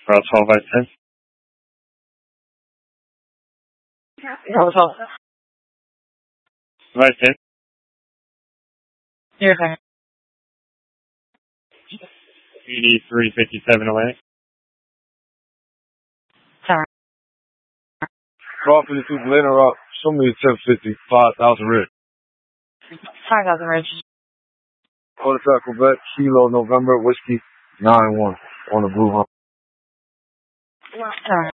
Route 12 by 10. Yeah, what's up? By 10. Here, second. 8357 Atlantic. Sorry. Crawford, this is Atlanta Rock. Show me the 1050, 5,000 red. 5,000 Ridge. Cul-de-sac, Quebec, Kilo, November, Whiskey, 9-1 on the Blue Hump. Sorry.